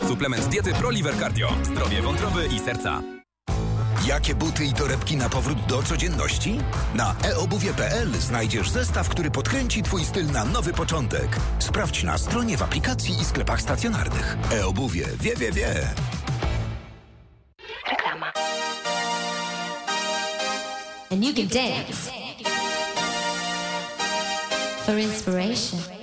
Suplement diety ProLiver Cardio. Zdrowie wątroby i serca. Jakie buty i torebki na powrót do codzienności? Na eobuwie.pl znajdziesz zestaw, który podkręci Twój styl na nowy początek. Sprawdź na stronie, w aplikacji i sklepach stacjonarnych. eObuwie. Wie. Reklama. And you can dance for inspiration.